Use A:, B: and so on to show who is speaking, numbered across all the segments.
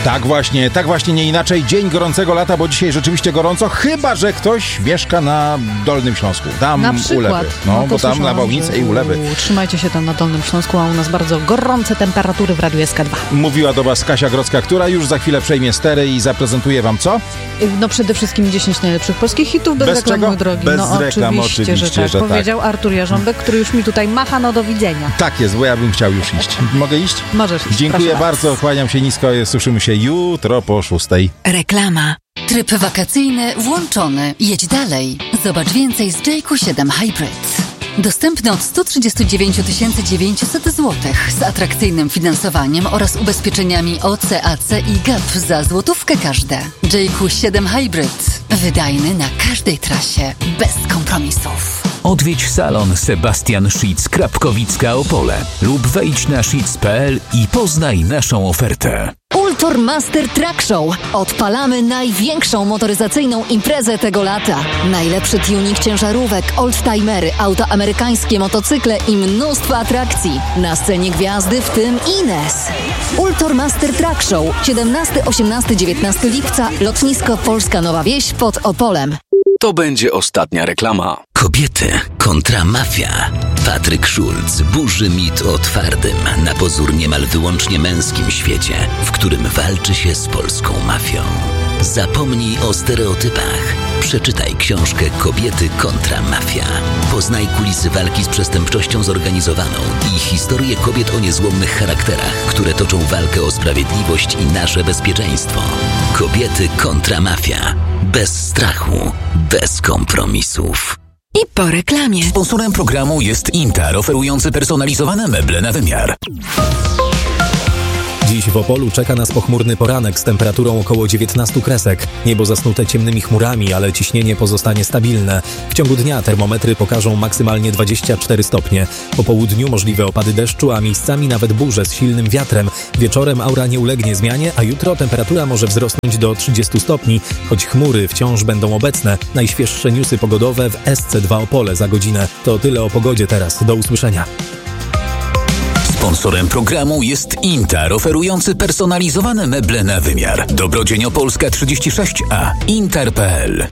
A: Tak właśnie, nie inaczej. Dzień gorącego lata, bo dzisiaj rzeczywiście gorąco, chyba że ktoś mieszka na Dolnym Śląsku. Tam
B: na przykład.
A: ulewy. No bo tam nawałnice i ulewy.
B: Trzymajcie się tam na Dolnym Śląsku, a u nas bardzo gorące temperatury w Radiu SK2.
A: Mówiła do was Kasia Grodzka, która już za chwilę przejmie stery i zaprezentuje wam co?
B: No przede wszystkim 10 najlepszych polskich hitów bez reklam, mój drogi.
A: Bez
B: no
A: reklam, oczywiście,
B: że tak. Powiedział Artur Jarząbek, który już mi tutaj macha, no do widzenia.
A: Tak jest, bo ja bym chciał już iść. Mogę iść?
B: Możesz iść.
A: Dziękuję bardzo, kłaniam się nisko, słyszymy się jutro po 6.
C: Reklama. Tryb wakacyjny włączony. Jedź dalej. Zobacz więcej z JQ7 Hybrid. Dostępny od 139 900 zł z atrakcyjnym finansowaniem oraz ubezpieczeniami OC, AC i GAP za złotówkę każde. JQ7 Hybrid. Wydajny na każdej trasie, bez kompromisów.
D: Odwiedź salon Sebastian Schitz Krapkowicka Opole lub wejdź na schitz.pl i poznaj naszą ofertę.
E: Ultor Master Truck Show. Odpalamy największą motoryzacyjną imprezę tego lata. Najlepszy tuning ciężarówek, oldtimery, auta amerykańskie, motocykle i mnóstwo atrakcji. Na scenie gwiazdy, w tym Ines. Ultor Master Truck Show. 17, 18, 19 lipca. Lotnisko Polska Nowa Wieś pod Opolem.
F: To będzie ostatnia reklama.
G: Kobiety kontra mafia. Patryk Schulz burzy mit o twardym, na pozór niemal wyłącznie męskim świecie, w którym walczy się z polską mafią. Zapomnij o stereotypach. Przeczytaj książkę Kobiety kontra mafia. Poznaj kulisy walki z przestępczością zorganizowaną i historię kobiet o niezłomnych charakterach, które toczą walkę o sprawiedliwość i nasze bezpieczeństwo. Kobiety kontra mafia. Bez strachu, bez kompromisów.
C: I po reklamie.
D: Sponsorem programu jest Intar, oferujący personalizowane meble na wymiar.
H: Dziś w Opolu czeka nas pochmurny poranek z temperaturą około 19 kresek. Niebo zasnute ciemnymi chmurami, ale ciśnienie pozostanie stabilne. W ciągu dnia termometry pokażą maksymalnie 24 stopnie. Po południu możliwe opady deszczu, a miejscami nawet burze z silnym wiatrem. Wieczorem aura nie ulegnie zmianie, a jutro temperatura może wzrosnąć do 30 stopni, choć chmury wciąż będą obecne. Najświeższe newsy pogodowe w SC2 Opole za godzinę. To tyle o pogodzie teraz. Do usłyszenia.
D: Sponsorem programu jest Intar, oferujący personalizowane meble na wymiar. Dobrodzień Opolska 36A. Intar.pl.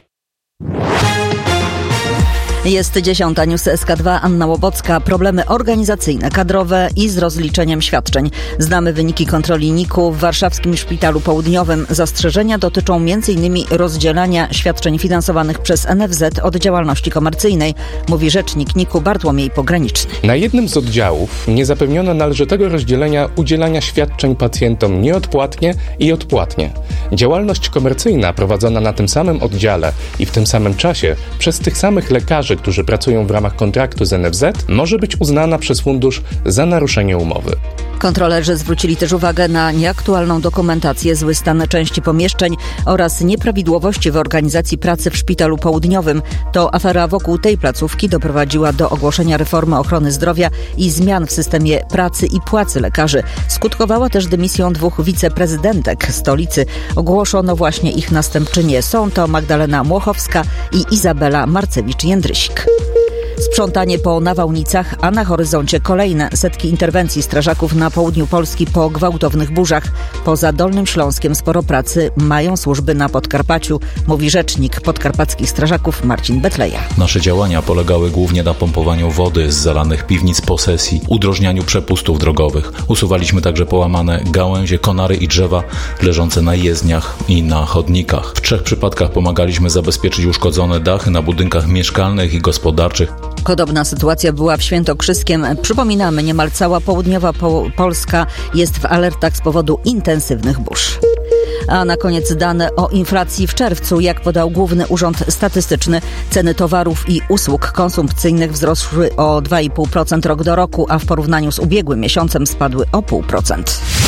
I: Jest 10. News SK2, Anna Łobocka. Problemy organizacyjne, kadrowe i z rozliczeniem świadczeń. Znamy wyniki kontroli NIK-u w warszawskim Szpitalu Południowym. Zastrzeżenia dotyczą m.in. rozdzielania świadczeń finansowanych przez NFZ od działalności komercyjnej, mówi rzecznik NIK-u Bartłomiej Pograniczny.
J: Na jednym z oddziałów nie zapewniono należytego rozdzielenia udzielania świadczeń pacjentom nieodpłatnie i odpłatnie. Działalność komercyjna prowadzona na tym samym oddziale i w tym samym czasie przez tych samych lekarzy, którzy pracują w ramach kontraktu z NFZ, może być uznana przez fundusz za naruszenie umowy.
I: Kontrolerzy zwrócili też uwagę na nieaktualną dokumentację, zły stan części pomieszczeń oraz nieprawidłowości w organizacji pracy w Szpitalu Południowym. To afera wokół tej placówki doprowadziła do ogłoszenia reformy ochrony zdrowia i zmian w systemie pracy i płacy lekarzy. Skutkowała też dymisją 2 wiceprezydentek stolicy. Ogłoszono właśnie ich następczynie. Są to Magdalena Młochowska i Izabela Marcewicz-Jędrysik. Sprzątanie po nawałnicach, a na horyzoncie kolejne setki interwencji strażaków na południu Polski po gwałtownych burzach. Poza Dolnym Śląskiem sporo pracy mają służby na Podkarpaciu, mówi rzecznik podkarpackich strażaków Marcin Betleja.
K: Nasze działania polegały głównie na pompowaniu wody z zalanych piwnic posesji, udrożnianiu przepustów drogowych. Usuwaliśmy także połamane gałęzie, konary i drzewa leżące na jezdniach i na chodnikach. W 3 przypadkach pomagaliśmy zabezpieczyć uszkodzone dachy na budynkach mieszkalnych i gospodarczych.
I: Podobna sytuacja była w Świętokrzyskiem. Przypominamy, niemal cała południowa Polska jest w alertach z powodu intensywnych burz. A na koniec dane o inflacji w czerwcu. Jak podał Główny Urząd Statystyczny, ceny towarów i usług konsumpcyjnych wzrosły o 2,5% rok do roku, a w porównaniu z ubiegłym miesiącem spadły o 0,5%.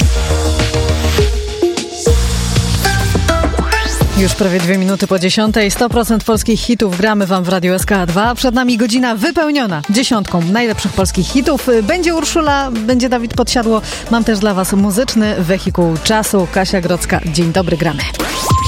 B: Już prawie 2 minuty po 10. 100% polskich hitów gramy wam w Radiu SK2. Przed nami godzina wypełniona 10 najlepszych polskich hitów. Będzie Urszula, będzie Dawid Podsiadło. Mam też dla was muzyczny wehikuł czasu. Kasia Grodzka. Dzień dobry, gramy.